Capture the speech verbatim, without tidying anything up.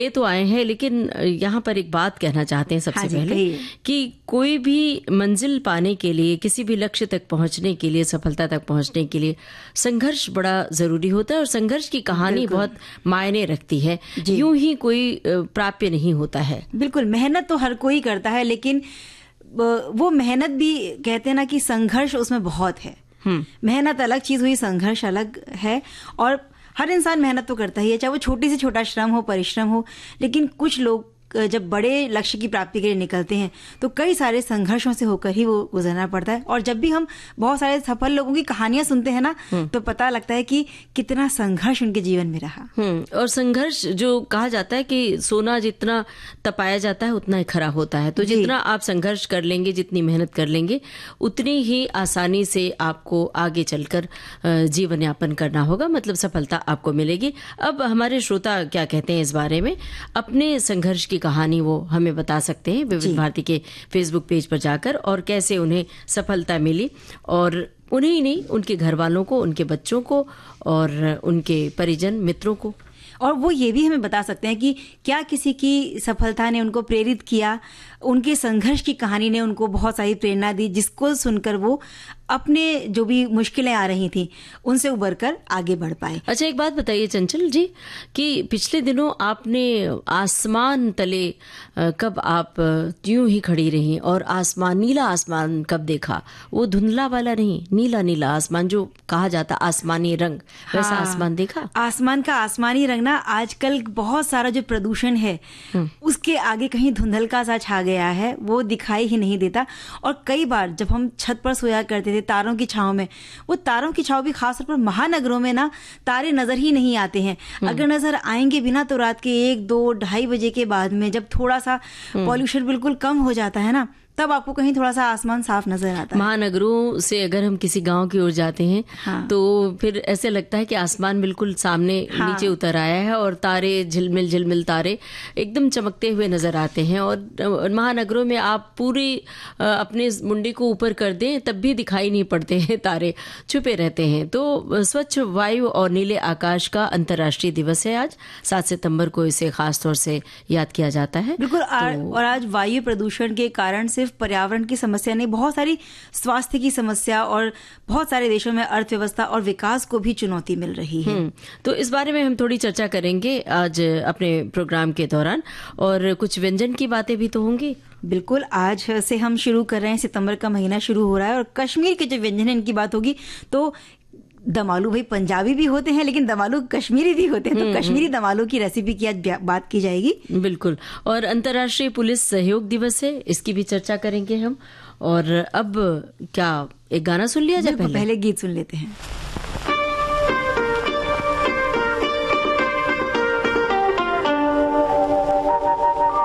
ये तो आए हैं, लेकिन यहाँ पर एक बात कहना चाहते हैं सबसे हाँ जी, पहले कि कोई भी मंजिल पाने के लिए, किसी भी लक्ष्य तक पहुंचने के लिए, सफलता तक पहुंचने के लिए संघर्ष बड़ा जरूरी होता है और संघर्ष की कहानी बहुत मायने रखती है। यूं ही कोई प्राप्य नहीं होता है। बिल्कुल, मेहनत तो हर कोई करता है, लेकिन वो मेहनत भी कहते हैं ना कि संघर्ष उसमें बहुत है। मेहनत अलग चीज हुई, संघर्ष अलग है। और हर इंसान मेहनत तो करता ही है, चाहे वो छोटी से छोटा श्रम हो, परिश्रम हो। लेकिन कुछ लोग जब बड़े लक्ष्य की प्राप्ति के लिए निकलते हैं तो कई सारे संघर्षों से होकर ही वो गुजरना पड़ता है। और जब भी हम बहुत सारे सफल लोगों की कहानियां सुनते हैं ना, तो पता लगता है कि कितना संघर्ष उनके जीवन में रहा। और संघर्ष, जो कहा जाता है कि सोना जितना तपाया जाता है उतना ही खरा होता है। तो जितना आप संघर्ष कर लेंगे, जितनी मेहनत कर लेंगे, उतनी ही आसानी से आपको आगे चलकर जीवन यापन करना होगा, मतलब सफलता आपको मिलेगी। अब हमारे श्रोता क्या कहते हैं इस बारे में, अपने संघर्ष की कहानी वो हमें बता सकते हैं विविध भारती के फेसबुक पेज पर जाकर, और कैसे उन्हें सफलता मिली, और उन्हें ही नहीं, उनके घर वालों को, उनके बच्चों को और उनके परिजन मित्रों को। और वो ये भी हमें बता सकते हैं कि क्या किसी की सफलता ने उनको प्रेरित किया, उनके संघर्ष की कहानी ने उनको बहुत सारी प्रेरणा दी, जिसको सुनकर वो अपने जो भी मुश्किलें आ रही थी उनसे उबर कर आगे बढ़ पाए। अच्छा, एक बात बताइए चंचल जी कि पिछले दिनों आपने आसमान तले कब आप यूं ही खड़ी रही और आसमान, नीला आसमान कब देखा? वो धुंधला वाला नहीं, नीला नीला आसमान, जो कहा जाता आसमानी रंग, वैसा हाँ, आसमान देखा? आसमान का आसमानी रंग ना आजकल बहुत सारा जो प्रदूषण है उसके आगे कहीं धुंधलका सा छा गया है, वो दिखाई ही नहीं देता। और कई बार जब हम छत पर सोया करते थे तारों की छांव में, वो तारों की छांव भी खासतौर पर महानगरों में ना तारे नजर ही नहीं आते हैं। अगर नजर आएंगे भी ना तो रात के एक दो ढाई बजे के बाद में, जब थोड़ा सा पॉल्यूशन बिल्कुल कम हो जाता है ना, तब आपको कहीं थोड़ा सा आसमान साफ नजर आता है। महानगरों से अगर हम किसी गांव की ओर जाते हैं हाँ। तो फिर ऐसे लगता है कि आसमान बिल्कुल सामने हाँ। नीचे उतर आया है और तारे झिलमिल झिलमिल तारे एकदम चमकते हुए नजर आते हैं। और महानगरों में आप पूरी अपने मुंडी को ऊपर कर दें तब भी दिखाई नहीं पड़ते हैं, तारे छुपे रहते हैं। तो स्वच्छ वायु और नीले आकाश का अंतर्राष्ट्रीय दिवस है आज, सात सितंबर को इसे खास तौर से याद किया जाता है। बिल्कुल। तो, और आज वायु प्रदूषण के कारण सिर्फ पर्यावरण की समस्या नहीं, बहुत सारी स्वास्थ्य की समस्या और बहुत सारे देशों में अर्थव्यवस्था और विकास को भी चुनौती मिल रही है। तो इस बारे में हम थोड़ी चर्चा करेंगे आज अपने प्रोग्राम के दौरान, और कुछ व्यंजन की बातें भी तो होंगी। बिल्कुल, आज से हम शुरू कर रहे हैं, सितंबर का महीना शुरू हो रहा है और कश्मीर के जो व्यंजन है इनकी बात होगी। तो दमालू भाई पंजाबी भी होते हैं लेकिन दमालू कश्मीरी भी होते हैं, तो कश्मीरी दमालू की रेसिपी की आज बात की जाएगी। बिल्कुल। और अंतर्राष्ट्रीय पुलिस सहयोग दिवस है, इसकी भी चर्चा करेंगे हम। और अब क्या एक गाना सुन लिया जाए? पहले, पहले गीत सुन लेते हैं।